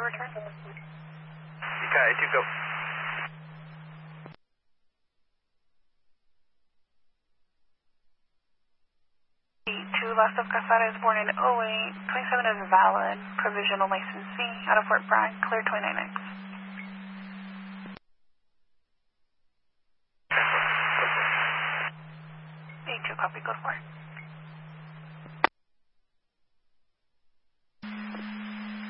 your return. Okay, 2 go. The 2 Last of Casada is born in 08. 27 is valid. Provisional license C out of Fort Bragg. Clear 29X. A2 copy, go for it.